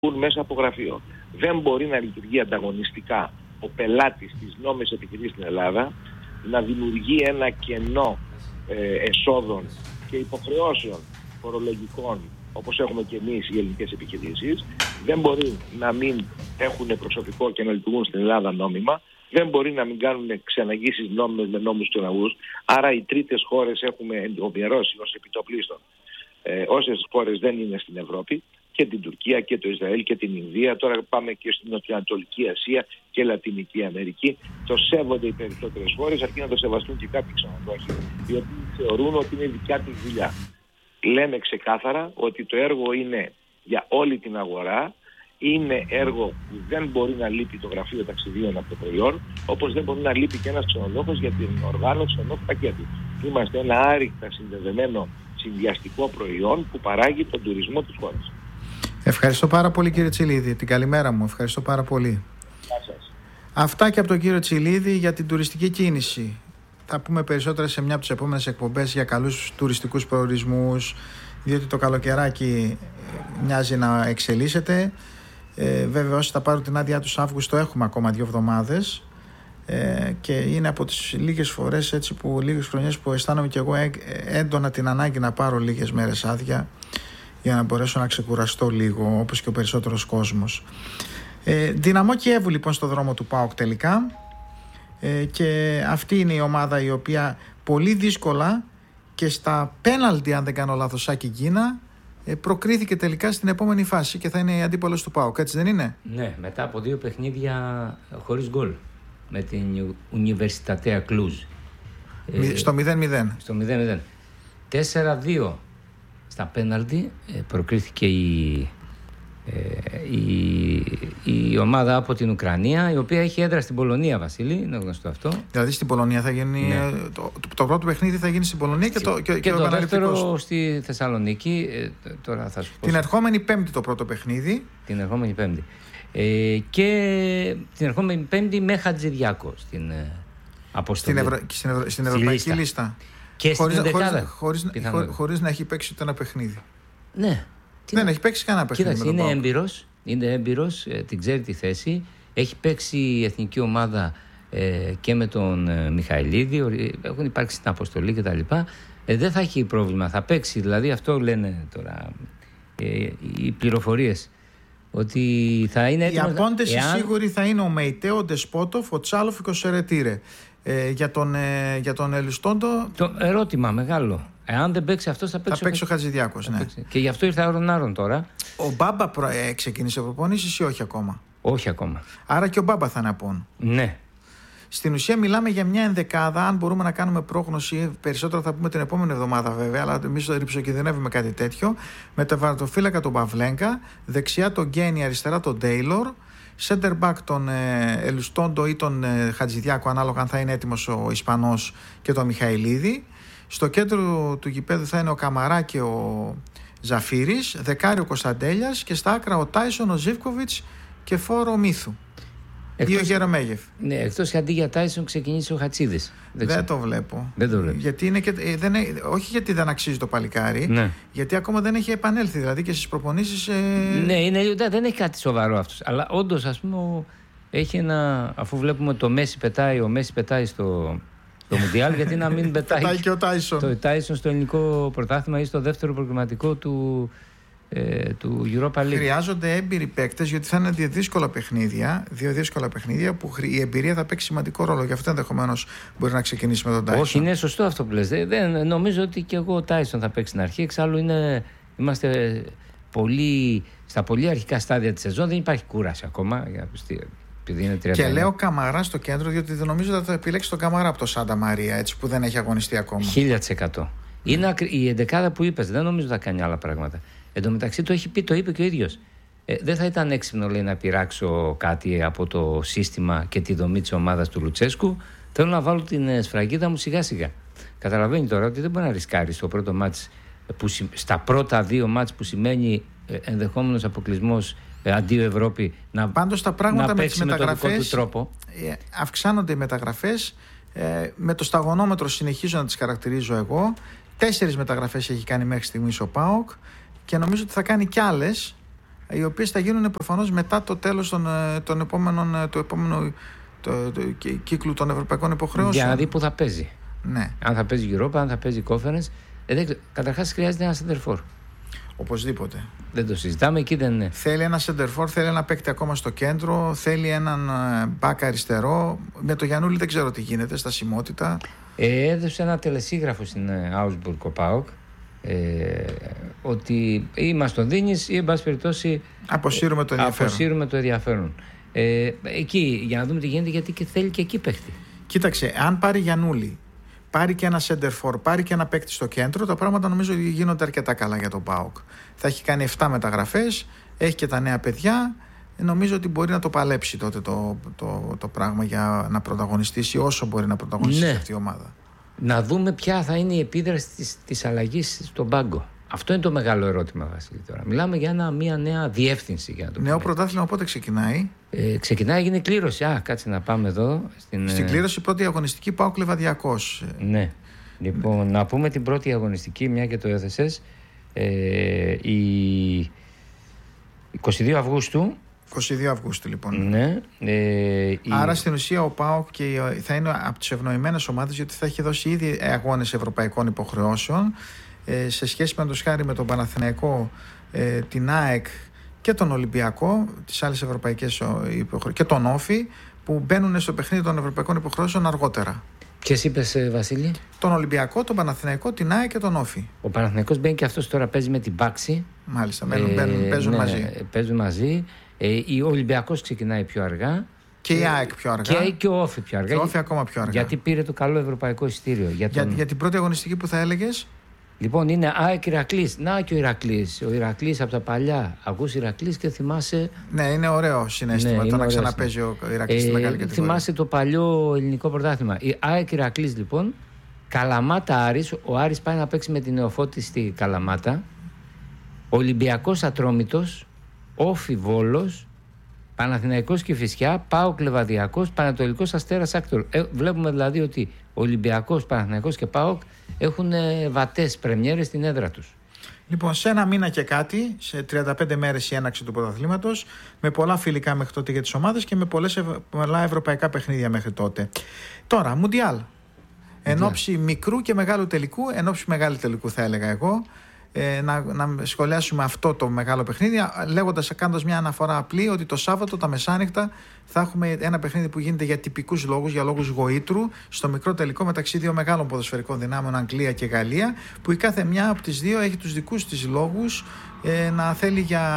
μέσα από γραφείο. Δεν μπορεί να λειτουργεί ανταγωνιστικά ο πελάτης της νόμιμης επιχειρήσης στην Ελλάδα, να δημιουργεί ένα κενό εσόδων και υποχρεώσεων φορολογικών, όπως έχουμε και εμείς οι ελληνικές επιχειρήσεις. Δεν μπορεί να μην έχουν προσωπικό και να λειτουργούν στην Ελλάδα νόμιμα. Δεν μπορεί να μην κάνουν ξεναγήσεις νόμιμες με νόμους και ναούς. Άρα οι τρίτες χώρες έχουμε ομοιρώσει ως επιτοπλίστων. Όσες χώρες δεν είναι στην Ευρώπη, και την Τουρκία και το Ισραήλ και την Ινδία, τώρα πάμε και στην Νοτιοανατολική Ασία και Λατινική Αμερική. Το σέβονται οι περισσότερες χώρες, αρκεί να το σεβαστούν και κάποιοι ξενοδόχοι, οι οποίοι θεωρούν ότι είναι δικιά τους δουλειά. Λέμε ξεκάθαρα ότι το έργο είναι για όλη την αγορά, είναι έργο που δεν μπορεί να λείπει το γραφείο ταξιδίων από το προϊόν, όπως δεν μπορεί να λείπει και ένας ξενοδόχος για την οργάνωση ενός πακέτου. Είμαστε ένα άρρηκτα συνδεδεμένο συνδυαστικό προϊόν που παράγει τον τουρισμό της χώρας. Ευχαριστώ πάρα πολύ, κύριε Τσιλίδη. Την καλημέρα μου. Ευχαριστώ πάρα πολύ. Γεια σας. Αυτά και από τον κύριο Τσιλίδη για την τουριστική κίνηση. Θα πούμε περισσότερα σε μια από τις επόμενες εκπομπές για καλούς τουριστικούς προορισμούς, διότι το καλοκαιράκι μοιάζει να εξελίσσεται. Βέβαια, όσοι θα πάρουν την άδειά τους Αύγουστο, έχουμε ακόμα 2 εβδομάδες. Και είναι από τις λίγες φορές, έτσι, λίγες χρονιές που αισθάνομαι και εγώ έντονα την ανάγκη να πάρω λίγες μέρες άδεια για να μπορέσω να ξεκουραστώ λίγο, όπως και ο περισσότερος κόσμος. Δυναμό Κιέβου λοιπόν στο δρόμο του ΠΑΟΚ τελικά, και αυτή είναι η ομάδα η οποία πολύ δύσκολα και στα πέναλτι, αν δεν κάνω λάθος, Σάκη Γκίνα, προκρίθηκε τελικά στην επόμενη φάση και θα είναι η αντίπαλος του ΠΑΟΚ, έτσι δεν είναι? Ναι, μετά από 2 παιχνίδια χωρίς γκολ με την Universitatea Cluj. Στο 0-0. Στο 0-0. 4-2 στα πέναλτι προκρίθηκε η ομάδα από την Ουκρανία, η οποία έχει έδρα στην Πολωνία, Βασίλη, είναι γνωστό αυτό. Δηλαδή στην Πολωνία θα γίνει, ναι. Το πρώτο παιχνίδι θα γίνει στην Πολωνία και το δεύτερο στη Θεσσαλονίκη. Τώρα θα σου πω. Την ερχόμενη Πέμπτη το πρώτο παιχνίδι. Την ερχόμενη Πέμπτη. Και την ερχόμενη Πέμπτη με Χατζηδιάκο στην αποστολή. Στην ευρωπαϊκή λίστα. Και στην δεκάδα. Χωρίς να έχει παίξει ούτε ένα παιχνίδι. Ναι. Δεν έχει παίξει κανένα παιχνίδι. Κοίταξε, είναι έμπειρος, την ξέρει τη θέση. Έχει παίξει η εθνική ομάδα και με τον Μιχαηλίδη. Έχουν υπάρξει στην αποστολή κτλ. Δεν θα έχει πρόβλημα. Θα παίξει, δηλαδή αυτό λένε τώρα οι πληροφορίες. Ότι θα είναι έτοιμος. Οι απόντες σίγουροι θα είναι ο Μεϊτέ, ο Ντεσπότοφ, ο Τσάλοφ και ο Σερετήρε. Για τον Ελιστόντο. Το ερώτημα μεγάλο. Εάν δεν παίξει αυτός, θα παίξει ο Χατζηδιάκος. Ναι. Και γι' αυτό ήρθε ο Ρονάρον τώρα. Ο Μπάμπα ξεκίνησε προπονήσεις ή όχι ακόμα? Όχι ακόμα. Άρα και ο Μπάμπα θα είναι απόν. Ναι. Στην ουσία μιλάμε για μια ενδεκάδα, αν μπορούμε να κάνουμε πρόγνωση, περισσότερο θα πούμε την επόμενη εβδομάδα βέβαια, αλλά εμείς το ρυψοκινδυνεύουμε κάτι τέτοιο, με το βαρτοφύλακα τον Παυλέγκα, δεξιά τον Γκένι, αριστερά τον Τέιλορ, center back τον Ελουστόντο ή τον Χατζηδιάκο, ανάλογα αν θα είναι έτοιμος ο Ισπανός, και τον Μιχαηλίδη. Στο κέντρο του γηπέδου θα είναι ο Καμαρά και ο Ζαφύρης, δεκάρι ο Κωνσταντέλιας και στα άκρα ο Τάισον, ο Ζίβκοβιτς και φόρο ο Μίθου. Ή ο Γερομέγεφ. Ναι, εκτός αντί για Τάισον ξεκινήσει ο Χατσίδης. Δεν το βλέπω. Δεν το βλέπω. Γιατί είναι και, όχι γιατί δεν αξίζει το παλικάρι, ναι. Γιατί ακόμα δεν έχει επανέλθει. Δηλαδή και στις προπονήσεις. Ναι, δεν έχει κάτι σοβαρό αυτός. Αλλά όντως, ας πούμε, έχει ένα. Αφού βλέπουμε το Μέση πετάει, ο Μέση πετάει στο Μουντιάλ, γιατί να μην πετάει και ο Τάισον. Το Τάισον στο ελληνικό πρωτάθλημα ή στο δεύτερο προκριματικό του Europa League. Χρειάζονται έμπειροι παίκτες, γιατί θα είναι δύο δύσκολα παιχνίδια που η εμπειρία θα παίξει σημαντικό ρόλο. Γι' αυτό ενδεχομένως μπορεί να ξεκινήσει με τον Τάισον. Όχι, είναι σωστό αυτό που λες. Δεν νομίζω ότι και εγώ ο Τάισον θα παίξει στην αρχή. Εξάλλου είμαστε στα πολύ αρχικά στάδια της σεζόν. Δεν υπάρχει κούραση ακόμα. Είναι και λέω Καμαρά στο κέντρο, διότι δεν νομίζω ότι θα επιλέξει τον Καμαρά από το Σάντα Μαρία, έτσι, που δεν έχει αγωνιστεί ακόμα. 1000%. Είναι η εντεκάδα που είπες. Δεν νομίζω ότι θα κάνει άλλα πράγματα. Εν τω μεταξύ το είπε και ο ίδιος. Δεν θα ήταν έξυπνο, λέει, να πειράξω κάτι από το σύστημα και τη δομή της ομάδας του Λουτσέσκου. Θέλω να βάλω την σφραγίδα μου σιγά σιγά. Καταλαβαίνει τώρα ότι δεν μπορεί να ρισκάρει στο πρώτο μάτς, στα πρώτα 2 μάτς που σημαίνει ενδεχόμενος αποκλεισμός αντίο Ευρώπη, πάντως τα πράγματα με τις μεταγραφές αυξάνονται οι μεταγραφές. Με το σταγονόμετρο συνεχίζω να τις χαρακτηρίζω εγώ. 4 μεταγραφές έχει κάνει μέχρι στιγμής ο ΠΑΟΚ και νομίζω ότι θα κάνει κι άλλες οι οποίες θα γίνουν προφανώς μετά το τέλος του επόμενου κύκλου των ευρωπαϊκών υποχρεώσεων. Για να δει που θα παίζει. Ναι. Αν θα παίζει Europa, αν θα παίζει Conference. Καταρχάς χρειάζεται ένα center for. Οπωσδήποτε. Δεν το συζητάμε, εκεί δεν είναι. Θέλει ένα center for, θέλει ένα παίκτη ακόμα στο κέντρο, θέλει έναν back αριστερό. Με το Γιαννούλη δεν ξέρω τι γίνεται, στασιμότητα. Έδωσε ένα τελεσίγραφο στην Augsburg ο ΠΑΟΚ ότι ή μας τον δίνεις ή εν πάση περιπτώσει αποσύρουμε το ενδιαφέρον. Εκεί για να δούμε τι γίνεται, γιατί και θέλει και εκεί παίκτη. Κοίταξε, αν πάρει Γιαννούλη, πάρει και ένα center for, πάρει και ένα παίκτη στο κέντρο, τα πράγματα νομίζω ότι γίνονται αρκετά καλά για τον ΠΑΟΚ. Θα έχει κάνει 7 μεταγραφές, έχει και τα νέα παιδιά. Νομίζω ότι μπορεί να το παλέψει τότε το πράγμα για να πρωταγωνιστήσει όσο μπορεί να πρωταγωνιστήσει αυτή η ομάδα. Να δούμε ποια θα είναι η επίδραση της αλλαγής στον πάγκο. Αυτό είναι το μεγάλο ερώτημα, Βασίλη. Τώρα μιλάμε για μια νέα διεύθυνση. Για να το νέο πρωτάθλημα πότε ξεκινάει? Ξεκινάει, γίνει κλήρωση. Κάτσε να πάμε εδώ. Στην κλήρωση πρώτη αγωνιστική ΠΑΟΚ Λεβαδιακός. Ναι. Λοιπόν, να πούμε την πρώτη αγωνιστική, μια και το έθεσες. Η 22 Αυγούστου. 22 Αυγούστου λοιπόν. Ναι. Άρα στην ουσία ο ΠΑΟΚ θα είναι από τις ευνοημένες ομάδες, γιατί θα έχει δώσει ήδη αγώνες ευρωπαϊκών υποχρεώσεων σε σχέση με με τον Παναθηναϊκό, την ΑΕΚ και τον Ολυμπιακό, τις άλλες ευρωπαϊκές υποχρεώσεις, και τον Όφη, που μπαίνουν στο παιχνίδι των ευρωπαϊκών υποχρεώσεων αργότερα. Ποιες είπες, Βασίλη? Τον Ολυμπιακό, τον Παναθηναϊκό, την ΑΕΚ και τον Όφη. Ο Παναθηναϊκός μπαίνει και αυτός τώρα, παίζει με την Πάξη. Μάλιστα, παίζουν μαζί. Παίζουν μαζί. Ο Ολυμπιακός ξεκινάει πιο αργά. Και η ΑΕΚ πιο αργά. Και ο Όφη πιο αργά. Και ο Όφη ακόμα πιο αργά. Γιατί πήρε το καλό ευρωπαϊκό εισιτήριο. Για την πρώτη αγωνιστική που θα έλεγες? Λοιπόν, είναι ΑΕΚ Ηρακλής. Να και ο Ηρακλής. Ο Ηρακλής από τα παλιά. Ακούς Ηρακλής και θυμάσαι. Ναι, είναι ωραίο συναίσθημα το να ξαναπέζει ο Ηρακλής στη μεγάλη κατηγορία. Θυμάσαι το παλιό ελληνικό πρωτάθλημα. Η ΑΕΚ Ηρακλής λοιπόν. Καλαμάτα Άρης. Ο Άρης πάει να παίξει με την Νεοφώτη στη Καλαμάτα. Ολυμπιακός Ατρόμητος. Όφη Βόλος. Παναθηναϊκός Κηφισιά, ΠΑΟΚ Λεβαδιακός, Πανατολικός Αστέρας Άκτορ. Βλέπουμε δηλαδή ότι Ολυμπιακός, Παναθηναϊκός και ΠΑΟΚ έχουν βατές πρεμιέρες στην έδρα τους. Λοιπόν, σε ένα μήνα και κάτι, σε 35 μέρες η έναρξη του πρωταθλήματος, με πολλά φιλικά μέχρι τότε για τις ομάδες και με πολλά ευρωπαϊκά παιχνίδια μέχρι τότε. Τώρα, Μουντιάλ. Εν ώψη μικρού και μεγάλου τελικού, εν ώψη μεγάλου τελικού θα έλεγα εγώ. Να σχολιάσουμε αυτό το μεγάλο παιχνίδι, κάνοντας μια αναφορά απλή ότι το Σάββατο τα μεσάνυχτα θα έχουμε ένα παιχνίδι που γίνεται για τυπικούς λόγους, για λόγους γοήτρου, στο μικρό τελικό μεταξύ δύο μεγάλων ποδοσφαιρικών δυνάμεων, Αγγλία και Γαλλία, που η κάθε μια από τις δύο έχει τους δικούς της λόγους να θέλει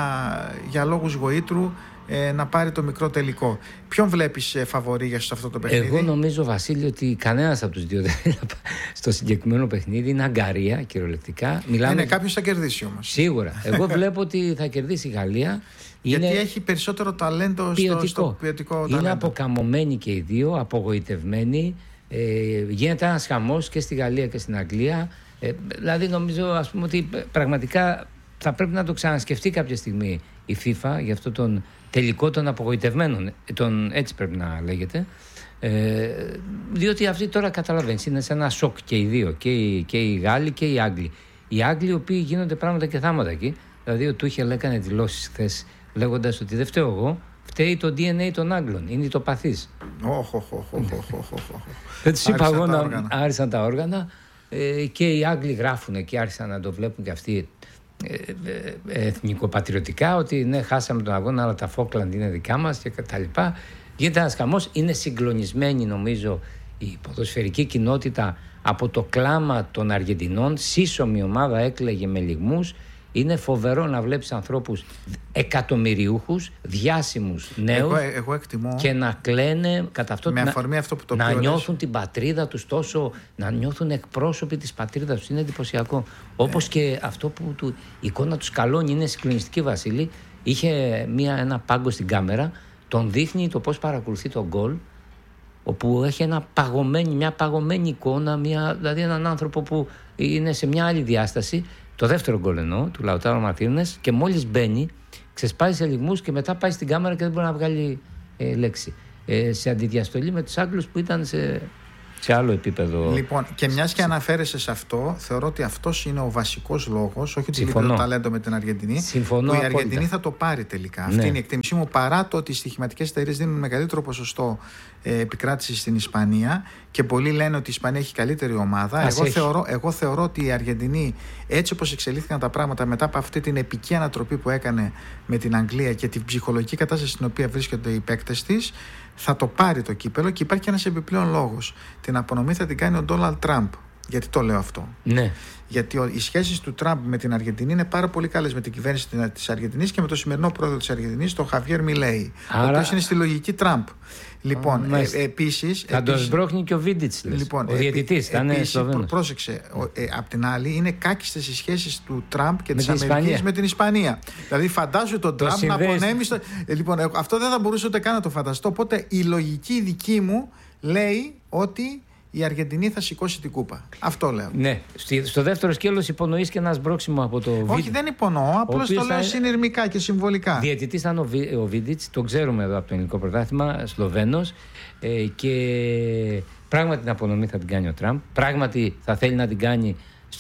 για λόγους γοήτρου να πάρει το μικρό τελικό. Ποιον βλέπεις φαβορί για αυτό το παιχνίδι? Εγώ νομίζω, Βασίλη, ότι κανένας από τους δύο στο συγκεκριμένο παιχνίδι είναι αγκαρία, κυριολεκτικά. Κάποιος θα κερδίσει όμως. Σίγουρα. Εγώ βλέπω ότι θα κερδίσει η Γαλλία. Γιατί έχει περισσότερο ταλέντο στο ποιοτικό ταλέντο. Είναι αποκαμωμένοι και οι δύο, απογοητευμένοι. Γίνεται ένας χαμός και στη Γαλλία και στην Αγγλία. Δηλαδή νομίζω, ας πούμε, ότι πραγματικά θα πρέπει να το ξανασκεφτεί κάποια στιγμή η FIFA για αυτό τον τελικό των απογοητευμένων. Έτσι πρέπει να λέγεται. Διότι αυτοί τώρα καταλαβαίνεις, είναι σε ένα σοκ και οι δύο, και οι Γάλλοι και οι Άγγλοι. Οι Άγγλοι, οι οποίοι γίνονται πράγματα και θάματα εκεί. Δηλαδή ο Τούχελ έκανε δηλώσεις χθες λέγοντας ότι δεν φταίω εγώ, φταίει το DNA των Άγγλων, είναι το παθής. Δεν τους είπα εγώ να άρισαν τα όργανα και οι Άγγλοι γράφουν και άρχισαν να το βλέπουν και αυτοί εθνικοπατριωτικά, ότι ναι, χάσαμε τον αγώνα, αλλά τα Φόκλαντ είναι δικά μας και τα λοιπά. Γίνεται ένας χαμός. Είναι συγκλονισμένη νομίζω η ποδοσφαιρική κοινότητα από το κλάμα των Αργεντινών. Σύσσωμη ομάδα, έκλαιγε με λυγμούς. Είναι φοβερό να βλέπεις ανθρώπους εκατομμυριούχους, διάσημους νέους, εγώ εκτιμώ, και να κλαίνε κατά αυτό, να νιώθουν την πατρίδα τους τόσο, να νιώθουν εκπρόσωποι της πατρίδας τους. Είναι εντυπωσιακό. Όπως και αυτό που η εικόνα του σκαλώνει, είναι συγκλονιστική, Βασίλη. Είχε ένα πάγκο στην κάμερα, τον δείχνει το πώς παρακολουθεί τον γκολ, όπου έχει μια παγωμένη εικόνα, δηλαδή έναν άνθρωπο που είναι σε μια άλλη διάσταση. Το δεύτερο γκολ εννοώ, του Λαουτάρο Μαρτίνες, και μόλις μπαίνει, ξεσπάει σε λυγμούς και μετά πάει στην κάμερα και δεν μπορεί να βγάλει λέξη. Σε αντιδιαστολή με τους Άγγλους που ήταν σε άλλο επίπεδο. Λοιπόν, και μιας και αναφέρεσαι σε αυτό, θεωρώ ότι αυτός είναι ο βασικός λόγος, όχι ότι λείπει το ταλέντο με την Αργεντινή, Συμφωνώ που η απόλυτα. Αργεντινή θα το πάρει τελικά. Ναι. Αυτή είναι η εκτίμησή μου, παρά το ότι οι στοιχηματικές εταιρείες δίνουν μεγαλύτερο ποσοστό επικράτηση στην Ισπανία και πολλοί λένε ότι η Ισπανία έχει καλύτερη ομάδα. Εγώ θεωρώ ότι η Αργεντινή, έτσι όπως εξελίχθηκαν τα πράγματα μετά από αυτή την επική ανατροπή που έκανε με την Αγγλία και την ψυχολογική κατάσταση στην οποία βρίσκονται οι παίκτες της, θα το πάρει το κύπελο. Και υπάρχει και ένας επιπλέον λόγος. Την απονομή θα την κάνει ο Ντόναλντ Τραμπ. Γιατί το λέω αυτό? Ναι. Γιατί οι σχέσεις του Τραμπ με την Αργεντινή είναι πάρα πολύ καλές, με την κυβέρνηση της Αργεντινής και με τον σημερινό πρόεδρο της Αργεντινής, τον Χαβιέρ Μιλέι. Ο οποίος είναι στη λογική Τραμπ. Λοιπόν, επίσης. Θα το σμπρώχνει και ο Βίντιτς. Λοιπόν, ο διαιτητής. Πρόσεξε. Απ' την άλλη, είναι κάκιστες οι σχέσεις του Τραμπ και της Αμερικής με την Ισπανία. Δηλαδή, φαντάζομαι τον Τραμπ να απονέμει. Λοιπόν, αυτό δεν θα μπορούσε ούτε καν να το φανταστώ. Οπότε η λογική δική μου λέει ότι η Αργεντινή θα σηκώσει την κούπα. Αυτό λέω. Ναι. Στο δεύτερο σκέλος υπονοείς και ένα σμπρώξιμο από το Βίντιτς. Όχι, δεν υπονοώ. Απλώς το λέω συνειρμικά και συμβολικά. Διαιτητής ήταν ο Βίντιτς, το ξέρουμε εδώ από το ελληνικό πρωτάθλημα, Σλοβαίνος. Και πράγματι την απονομή θα την κάνει ο Τραμπ. Πράγματι θα θέλει να την κάνει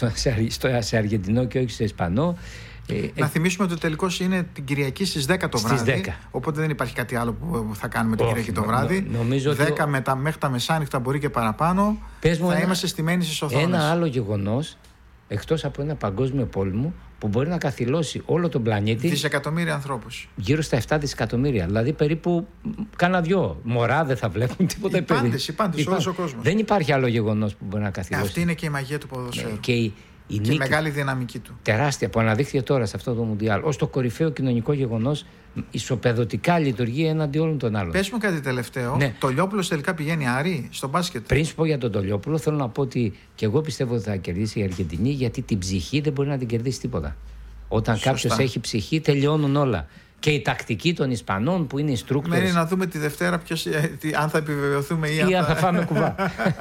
σε Αργεντινό και όχι σε Ισπανό. Να θυμίσουμε ότι ο τελικός είναι την Κυριακή στις 10 το βράδυ. 10. Οπότε δεν υπάρχει κάτι άλλο που θα κάνουμε την Κυριακή το βράδυ. Νομίζω 10 μέχρι τα μεσάνυχτα, μπορεί και παραπάνω. Θα είμαστε στημένοι στις οθόνες. Ένα άλλο γεγονός, εκτός από ένα παγκόσμιο πόλεμο, που μπορεί να καθυλώσει όλο τον πλανήτη. Δισεκατομμύρια ανθρώπους. Γύρω στα 7 δισεκατομμύρια. Δηλαδή περίπου κάνα δυο. Μωρά δεν θα βλέπουν τίποτα. Οι πάντες, όλος ο κόσμος. Δεν υπάρχει άλλο γεγονός που μπορεί να καθυλώσει. Αυτή είναι και η μαγεία του ποδοσφαίρου. Και η μεγάλη δυναμική του. Τεράστια που αναδείχθηκε τώρα σε αυτό το Μουντιάλ ως το κορυφαίο κοινωνικό γεγονός, ισοπεδωτικά λειτουργεί έναντι όλων των άλλων. Πες μου κάτι τελευταίο. Ναι. Το Λιόπουλος τελικά πηγαίνει Άρη στο μπάσκετ? Πριν σου πω για τον Τολιόπουλο, θέλω να πω ότι και εγώ πιστεύω ότι θα κερδίσει η Αργεντινή, γιατί την ψυχή δεν μπορεί να την κερδίσει τίποτα. Όταν κάποιος έχει ψυχή, τελειώνουν όλα. Και η τακτική των Ισπανών που είναι οι στρούκτορες. Μένει να δούμε τη Δευτέρα αν θα επιβεβαιωθούμε ή αν θα φάμε κουβά.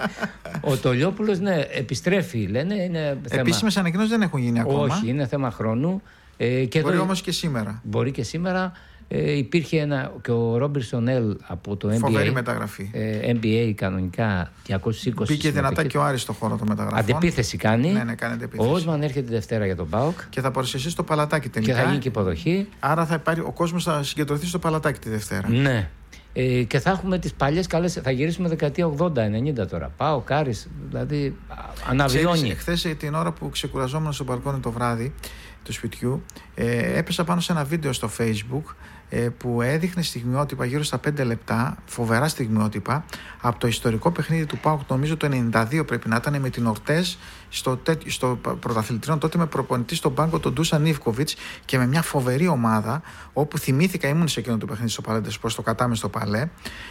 Ο Τολιόπουλος, ναι, επιστρέφει, λένε. Επίσημες ανακοινώσεις δεν έχουν γίνει ακόμα. Όχι, είναι θέμα χρόνου. Μπορεί όμως και σήμερα. Μπορεί και σήμερα. Υπήρχε και ο Ρόμπερσον Ελ από το NBA. Φοβερή μεταγραφή. NBA κανονικά 220. Μπήκε δυνατά και ο Άρης στο χώρο των μεταγραφών. Αντεπίθεση κάνει. Ναι, κάνει αντεπίθεση. Ο Όσμαν έρχεται τη Δευτέρα για τον ΠΑΟΚ. Και θα παρουσιαστεί στο Παλατάκι τελικά. Και θα γίνει και υποδοχή. Άρα ο κόσμος θα συγκεντρωθεί στο Παλατάκι τη Δευτέρα. Ναι. Και θα έχουμε τις παλιές καλές. Θα γυρίσουμε δεκαετία 80-90 τώρα. ΠΑΟΚ, Άρης. Δηλαδή αναβιώνει. Χθες την ώρα που ξεκουραζόμουν στο μπαλκόνι το βράδυ του σπιτιού, έπεσα πάνω σε ένα βίντεο στο Facebook που έδειχνε στιγμιότυπα γύρω στα 5 λεπτά, φοβερά στιγμιότυπα, από το ιστορικό παιχνίδι του ΠΑΟΚ, νομίζω το 92 πρέπει να ήταν, με την Ορτές στο πρωταθλητριών, τότε με προπονητή στον πάγκο τον Ντούσαν Ιβκοβιτς, και με μια φοβερή ομάδα, όπου θυμήθηκα, ήμουν σε εκείνο το παιχνίδι στο Παλέντες προς το Κατάμε στο Παλέ,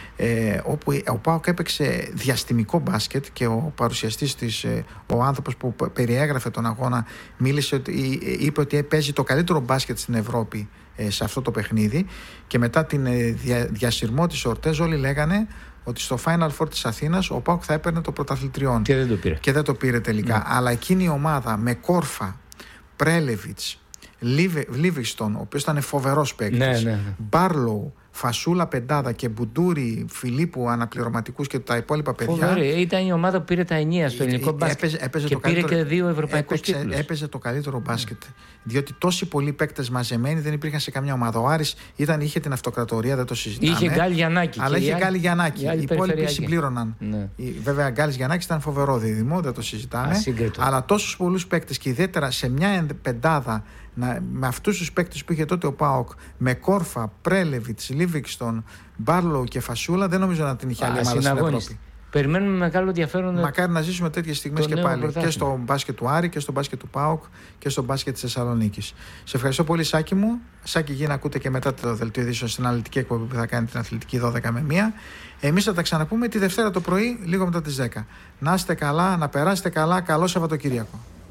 όπου ο ΠΑΟΚ έπαιξε διαστημικό μπάσκετ και ο παρουσιαστής της, ο άνθρωπος που περιέγραφε τον αγώνα, είπε ότι παίζει το καλύτερο μπάσκετ στην Ευρώπη σε αυτό το παιχνίδι, και μετά την διασυρμό της Ορτές όλοι λέγανε ότι στο Final Four της Αθήνας ο ΠΑΟΚ θα έπαιρνε το πρωταθλητριών, και δεν το πήρε τελικά. Αλλά εκείνη η ομάδα με Κόρφα, Πρέλεβιτς, Λίβιστον, ο οποίος ήταν φοβερός παίκτης, Μπάρλοου, Φασούλα πεντάδα και Μπουντούρι, Φιλίππου αναπληρωματικούς και τα υπόλοιπα παιδιά. Φοβερή. Ήταν η ομάδα που πήρε τα ενία στο ελληνικό μπάσκετ. Και πήρε και 2 ευρωπαϊκούς τίτλους. Έπαιζε το καλύτερο μπάσκετ. Διότι τόσοι πολλοί παίκτες μαζεμένοι δεν υπήρχαν σε καμιά ομάδα. Ο Άρης είχε την αυτοκρατορία, δεν το συζητάμε. Είχε Γκάλι Γιαννάκη. Αλλά είχε Γκάλι Γιαννάκη. Οι υπόλοιποι συμπλήρωναν. Ναι. Βέβαια, Γκάλης Γιαννάκης ήταν φοβερό δίδυμο, δεν το συζητάμε. Αλλά τόσους πολλούς παίκτες, και ιδιαίτερα σε μια πεντάδα, με αυτούς τους παίκτες που είχε τότε ο ΠΑΟΚ, με Κόρφα, Πρέλεβιτς, Λίβικστον, Μπάρλοου και Φασούλα, δεν νομίζω να την είχε άλλη ομάδα στην Ευρώπη. Περιμένουμε μεγάλο ενδιαφέρον. Μακάρι να ζήσουμε τέτοιες στιγμές και πάλι. Και στο μπάσκετ του Άρη και στο μπάσκετ του ΠΑΟΚ και στο μπάσκετ της Θεσσαλονίκης. Σε ευχαριστώ πολύ, Σάκη μου. Σάκη, γίνει να ακούτε και μετά το δελτίο ειδήσεων στην αναλυτική εκπομπή που θα κάνει την Αθλητική 12 με 1. Εμείς θα τα ξαναπούμε τη Δευτέρα το πρωί, λίγο μετά τις 10. Να είστε καλά, να περάσετε καλά. Καλό Σαββατοκύριακο.